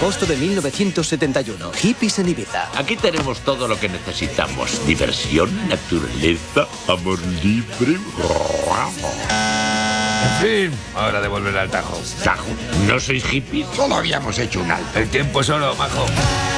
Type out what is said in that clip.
agosto de 1971. Hippies en Ibiza. Aquí tenemos todo lo que necesitamos. Diversión, naturaleza, amor libre. En fin, hora de volver al Tajo. ¿Tajo? ¿No sois hippies? Solo habíamos hecho un alto. El tiempo es oro, majo.